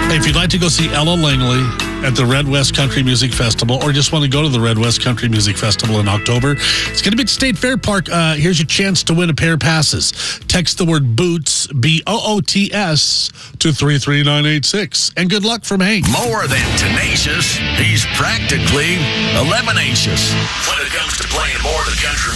Hey, if you'd like to go see Ella Langley at the Red West Country Music Festival, or just want to go to the Red West Country Music Festival in October, it's going to be at State Fair Park. Here's your chance to win a pair of passes. Text the word BOOTS, BOOTS, to 33986. And good luck from Hank. More than tenacious, he's practically eliminacious when it comes to playing more than country